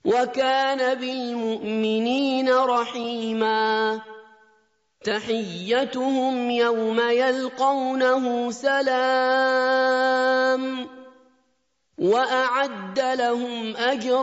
وَكَانَ بِالْمُؤْمِنِينَ رَحِيمًا تَحِيَّتُهُمْ يَوْمَ يَلْقَوْنَهُ سَلَامٌ ۚ وَأَعَدَّ لَهُمْ أَجْرًا